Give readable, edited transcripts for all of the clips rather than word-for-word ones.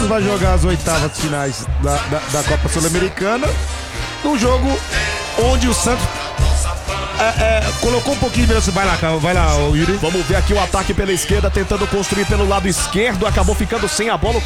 Santos vai jogar as oitavas finais da Copa Sul-Americana, num jogo onde o Santos colocou um pouquinho de velocidade. Vai lá, Yuri. Vamos ver aqui o ataque pela esquerda, tentando construir pelo lado esquerdo, acabou ficando sem a bola,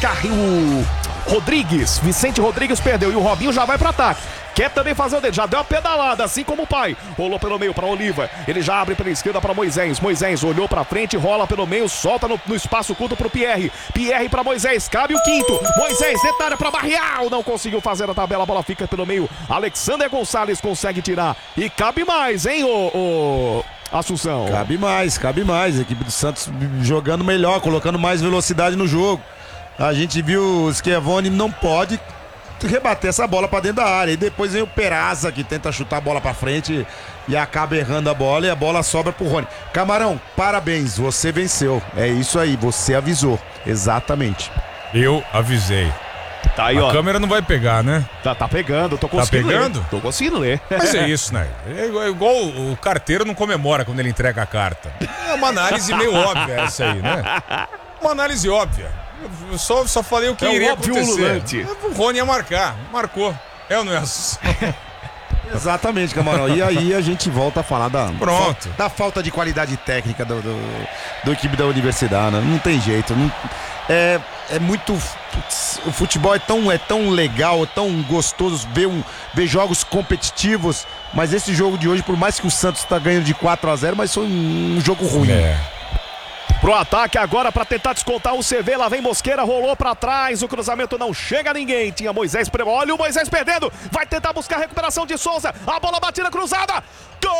Vicente Rodrigues perdeu e o Robinho já vai para ataque. Quer também fazer o dele, já deu a pedalada, assim como o pai. Rolou pelo meio para Oliva, ele já abre pela esquerda para Moisés. Moisés olhou para frente, rola pelo meio, solta no espaço curto para o Pierre. Pierre para Moisés, cabe o quinto. Moisés, detalhe para Barrial, não conseguiu fazer a tabela, a bola fica pelo meio. Alexander Gonçalves consegue tirar e cabe mais, hein, Assunção? Cabe mais. A equipe do Santos jogando melhor, colocando mais velocidade no jogo. A gente viu o Schiavone não pode rebater essa bola pra dentro da área. E depois vem o Peraza, que tenta chutar a bola pra frente e acaba errando a bola, e a bola sobra pro Rony. Camarão, parabéns, você venceu. É isso aí, você avisou. Exatamente. Eu avisei. Tá aí, a câmera não vai pegar, né? Tá pegando, tô conseguindo pegando? ler. Tô conseguindo ler. Mas é isso, né? É igual o carteiro não comemora quando ele entrega a carta. É uma análise meio óbvia essa aí, né? Uma análise óbvia. Eu só falei o que iria acontecer. O Rony ia marcar. Marcou. É ou não é? Exatamente, Camarão. E aí a gente volta a falar da falta de qualidade técnica do equipe da universidade, né? Não tem jeito. É muito... O futebol é tão legal, é tão gostoso ver jogos competitivos. Mas esse jogo de hoje, por mais que o Santos tá ganhando de 4-0, mas foi um jogo ruim. Pro ataque agora para tentar descontar o CV, lá vem Mosqueira, rolou para trás, o cruzamento não chega a ninguém, tinha Moisés, olha o Moisés perdendo, vai tentar buscar a recuperação de Souza, a bola batida cruzada, gol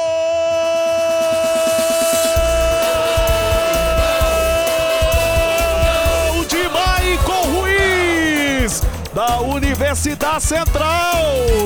de Maicon Ruiz, da Universidade Central.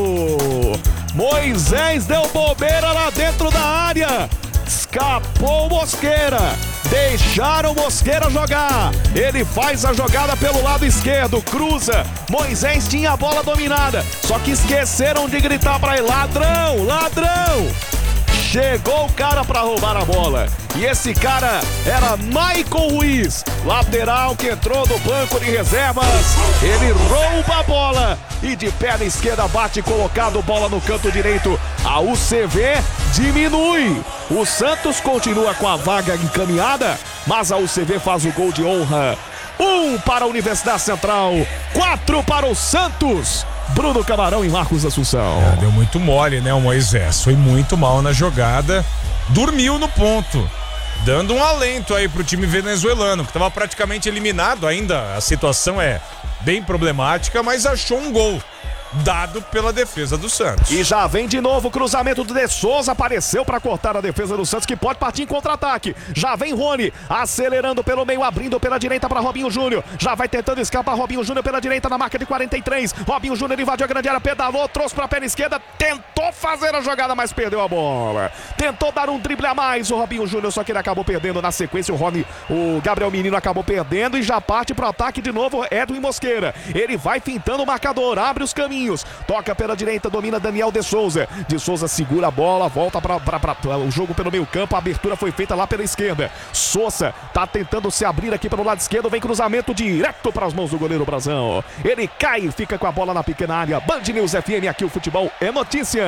Moisés deu bobeira lá dentro da área, escapou Mosqueira, deixaram Mosqueira jogar, ele faz a jogada pelo lado esquerdo, cruza, Moisés tinha a bola dominada, só que esqueceram de gritar para ele, ladrão, ladrão. Chegou o cara para roubar a bola, e esse cara era Maicon Ruiz, lateral que entrou do banco de reservas. Ele rouba a bola e de perna esquerda bate, colocado bola no canto direito. A UCV diminui. O Santos continua com a vaga encaminhada, mas a UCV faz o gol de honra. 1 para a Universidade Central, 4 para o Santos. Bruno Camarão e Marcos Assunção. Deu muito mole, né, o Moisés? Foi muito mal na jogada. Dormiu no ponto, dando um alento aí pro time venezuelano, que estava praticamente eliminado ainda. A situação é bem problemática, mas achou um gol dado pela defesa do Santos. E já vem de novo o cruzamento do De Souza, apareceu para cortar a defesa do Santos, que pode partir em contra-ataque. Já vem Rony, acelerando pelo meio, abrindo pela direita para Robinho Júnior. Já vai tentando escapar Robinho Júnior pela direita na marca de 43. Robinho Júnior invadiu a grande área, pedalou, trouxe para a perna esquerda, tentou fazer a jogada, mas perdeu a bola. Tentou dar um drible a mais o Robinho Júnior, só que ele acabou perdendo na sequência. O Gabriel Menino acabou perdendo e já parte para o ataque de novo Edwin Mosqueira. Ele vai fintando o marcador, abre os caminhos. Toca pela direita, domina Daniel De Souza. De Souza segura a bola, volta para o jogo pelo meio campo. A abertura foi feita lá pela esquerda. Souza tá tentando se abrir aqui pelo lado esquerdo. Vem cruzamento direto para as mãos do goleiro Brazão. Ele cai, fica com a bola na pequena área. Band News FM, aqui o futebol é notícia.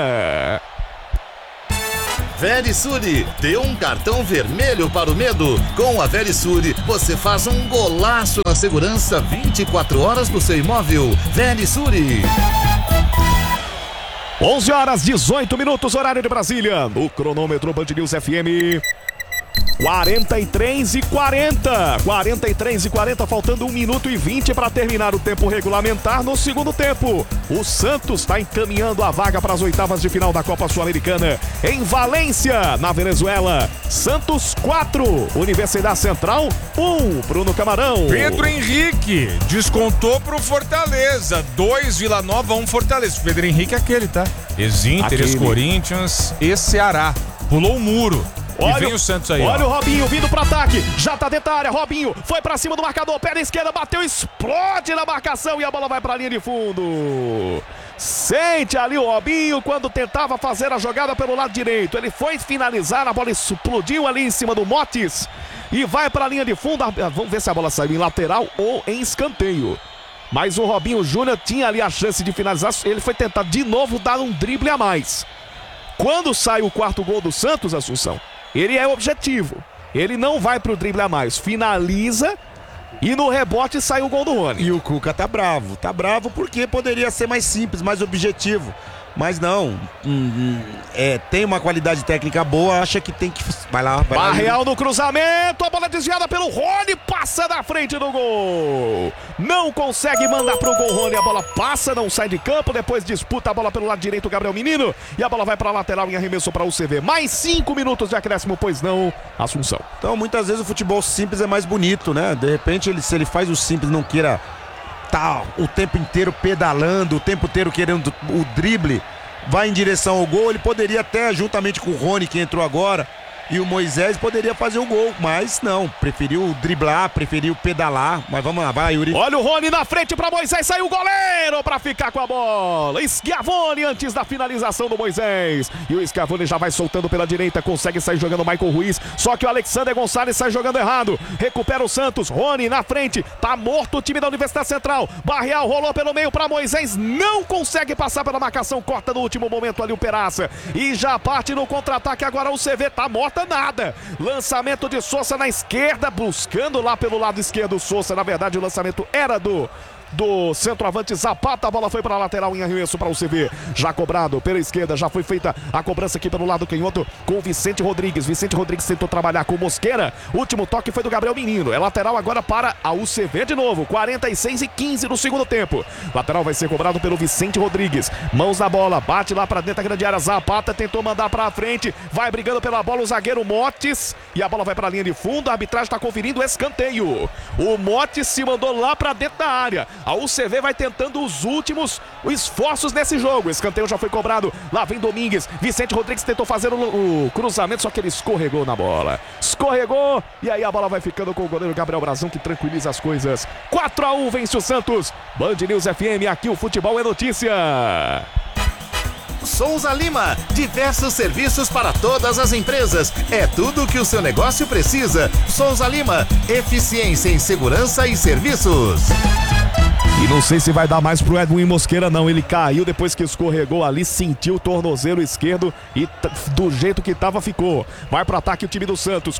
Verisure, dê um cartão vermelho para o medo. Com a Verisure, você faz um golaço na segurança 24 horas do seu imóvel. Verisure. 11h18, horário de Brasília. No cronômetro Band News FM. 43:40, faltando 1 minuto e 20 para terminar o tempo regulamentar no segundo tempo. O Santos está encaminhando a vaga para as oitavas de final da Copa Sul-Americana em Valência, na Venezuela. Santos 4, Universidade Central 1. Bruno Camarão. Pedro Henrique descontou pro Fortaleza, 2 Vila Nova, 1 Fortaleza. Pedro Henrique é aquele, tá? Ex-Inter, ex-Corinthians e Ceará. Pulou o muro. E vem o Santos aí. Olha o Robinho vindo pro ataque. Já tá dentro da área. Robinho foi pra cima do marcador. Perna esquerda, bateu, explode na marcação e a bola vai pra linha de fundo. Sente ali o Robinho quando tentava fazer a jogada pelo lado direito. Ele foi finalizar, a bola explodiu ali em cima do Motes e vai pra linha de fundo. Vamos ver se a bola saiu em lateral ou em escanteio. mas o Robinho Júnior tinha ali a chance de finalizar. Ele foi tentar de novo dar um drible a mais. Quando sai o quarto gol do Santos, Assunção, ele é objetivo. Ele não vai pro drible a mais, finaliza e no rebote sai o gol do Rony. E o Cuca tá bravo porque poderia ser mais simples, mais objetivo. Mas não, tem uma qualidade técnica boa, acha que tem que... Vai lá. Barreal no cruzamento, a bola desviada pelo Rony, passa na frente do gol. Não consegue mandar pro gol, Rony, a bola passa, não sai de campo, depois disputa a bola pelo lado direito, o Gabriel Menino, e a bola vai pra lateral em arremesso para o UCV. Mais 5 minutos de acréscimo, pois não, Assunção. Então, muitas vezes o futebol simples é mais bonito, né? De repente, se ele faz o simples, não queira tá o tempo inteiro pedalando, o tempo inteiro querendo o drible, vai em direção ao gol, ele poderia até, juntamente com o Rony, que entrou agora, e o Moisés, poderia fazer o gol, mas não, preferiu driblar, preferiu pedalar. Mas vamos lá, vai, Yuri. Olha o Rony na frente para Moisés, saiu o goleiro para ficar com a bola. Schiavone antes da finalização do Moisés. E o Schiavone já vai soltando pela direita, consegue sair jogando o Michael Ruiz, só que o Alexander Gonçalves sai jogando errado. Recupera o Santos, Rony na frente, tá morto o time da Universidade Central. Barreal rolou pelo meio para Moisés, não consegue passar pela marcação, corta no último momento ali o Peraça. E já parte no contra-ataque agora o CV, tá morta nada. Lançamento de Sousa na esquerda, buscando lá pelo lado esquerdo o Sousa. Na verdade, o lançamento era do centroavante Zapata, a bola foi para a lateral em arremesso para o CV, já cobrado pela esquerda, já foi feita a cobrança aqui pelo lado canhoto com o Vicente Rodrigues. Vicente Rodrigues tentou trabalhar com o Mosqueira, último toque foi do Gabriel Menino, é lateral agora para a UCV de novo, 46:15 no segundo tempo. Lateral vai ser cobrado pelo Vicente Rodrigues, mãos na bola, bate lá para dentro da grande área, Zapata tentou mandar para frente, vai brigando pela bola o zagueiro Motes, e a bola vai para a linha de fundo, a arbitragem está conferindo o escanteio. O Motes se mandou lá para dentro da área. A UCV vai tentando os últimos esforços nesse jogo. O escanteio já foi cobrado. Lá vem Domingues. Vicente Rodrigues tentou fazer o cruzamento, só que ele escorregou na bola. Escorregou. E aí a bola vai ficando com o goleiro Gabriel Brazão, que tranquiliza as coisas. 4-1 vence o Santos. Band News FM, aqui o futebol é notícia. Souza Lima, diversos serviços para todas as empresas. É tudo o que o seu negócio precisa. Souza Lima, eficiência em segurança e serviços. E não sei se vai dar mais pro Edwin Mosqueira não, ele caiu depois que escorregou ali, sentiu o tornozelo esquerdo e do jeito que tava ficou. Vai pro ataque o time do Santos,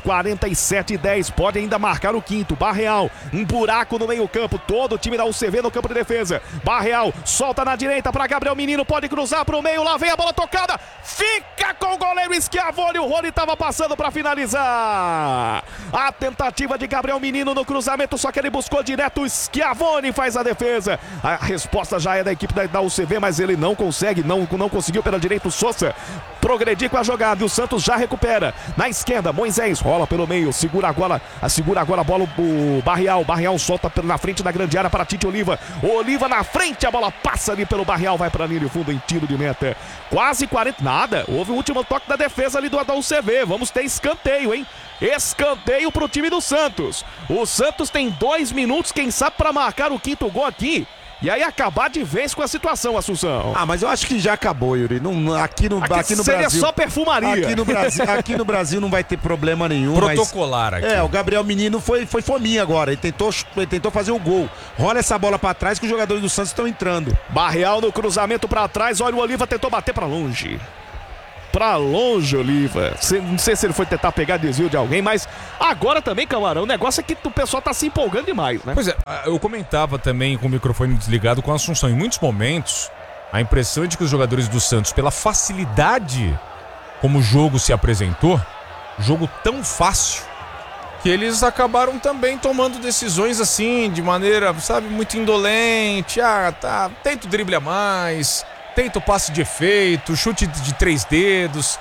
47:10, pode ainda marcar o quinto. Barreal, um buraco no meio campo, todo o time da UCV no campo de defesa. Barreal, solta na direita para Gabriel Menino, pode cruzar pro meio, lá vem a bola tocada, fica com o goleiro Schiavone, o Rony tava passando para finalizar. A tentativa de Gabriel Menino no cruzamento, só que ele buscou direto, o Schiavone faz a defesa. A resposta já é da equipe da UCV, mas ele não consegue, não conseguiu pela direita o Sousa progredir com a jogada e o Santos já recupera. Na esquerda, Moisés rola pelo meio, segura agora a bola o Barreal solta na frente da grande área para Tite Oliva. Oliva na frente, a bola passa ali pelo Barreal, vai para a linha de fundo em tiro de meta. Quase 40, nada, houve o último toque da defesa ali da UCV, vamos ter escanteio, hein? Escanteio pro time do Santos. O Santos tem 2 minutos, quem sabe, para marcar o quinto gol aqui. E aí acabar de vez com a situação, Assunção. Ah, mas eu acho que já acabou, Yuri. Aqui no seria Brasil. Só perfumaria. Aqui no Brasil não vai ter problema nenhum. Protocolar aqui. O Gabriel Menino foi fominha agora. Ele tentou fazer o gol. Rola essa bola pra trás que os jogadores do Santos estão entrando. Barreal no cruzamento pra trás. Olha o Oliva, tentou bater pra longe. Pra longe, Oliva. Não sei se ele foi tentar pegar desvio de alguém, mas agora também, Camarão, o negócio é que o pessoal tá se empolgando demais, né? Pois é, eu comentava também com o microfone desligado com a Assunção. Em muitos momentos, a impressão é de que os jogadores do Santos, pela facilidade como o jogo se apresentou, jogo tão fácil, que eles acabaram também tomando decisões assim, de maneira, sabe, muito indolente. Tenta o drible a mais, tenta o passe de efeito, chute de 3 dedos.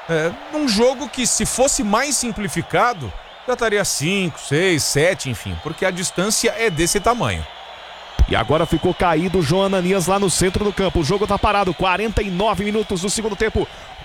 Um jogo que, se fosse mais simplificado, já estaria 5, 6, 7, enfim, porque a distância é desse tamanho. E agora ficou caído o João Ananias lá no centro do campo. O jogo tá parado, 49 minutos do segundo tempo.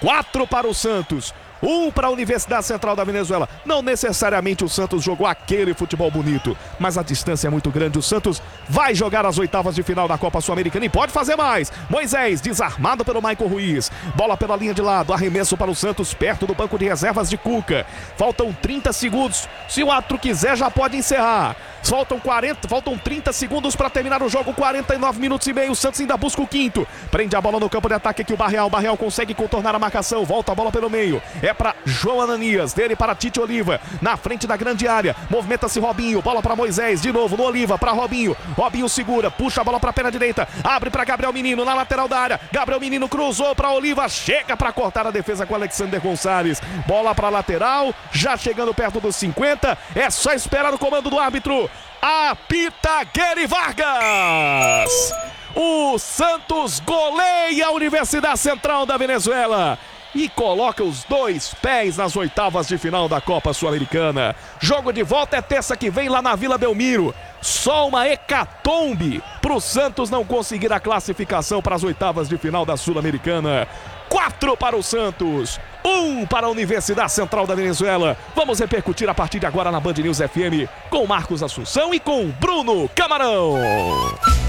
4 para o Santos, 1 para a Universidade Central da Venezuela. Não necessariamente o Santos jogou aquele futebol bonito, mas a distância é muito grande. O Santos vai jogar as oitavas de final da Copa Sul-Americana e pode fazer mais. Moisés, desarmado pelo Michael Ruiz. Bola pela linha de lado, arremesso para o Santos, perto do banco de reservas de Cuca. Faltam 30 segundos. Se o árbitro quiser, já pode encerrar. Faltam 30 segundos para terminar o jogo, 49 minutos e meio. O Santos ainda busca o quinto. Prende a bola no campo de ataque aqui o Barreal. Barreal consegue contornar a marcação. Volta a bola pelo meio. É para João Ananias. Dele para Tite Oliva. Na frente da grande área. Movimenta-se Robinho. Bola para Moisés. De novo no Oliva. Para Robinho. Robinho segura. Puxa a bola para a perna direita. Abre para Gabriel Menino na lateral da área. Gabriel Menino cruzou para Oliva. Chega para cortar a defesa com Alexander Gonçalves. Bola para lateral. Já chegando perto dos 50. É só esperar o comando do árbitro. Apita Gueri Vargas. O Santos goleia a Universidade Central da Venezuela e coloca os 2 pés nas oitavas de final da Copa Sul-Americana. Jogo de volta é terça que vem lá na Vila Belmiro. Só uma hecatombe para o Santos não conseguir a classificação para as oitavas de final da Sul-Americana. 4 para o Santos, 1 para a Universidade Central da Venezuela. Vamos repercutir a partir de agora na Band News FM com Marcos Assunção e com Bruno Camarão.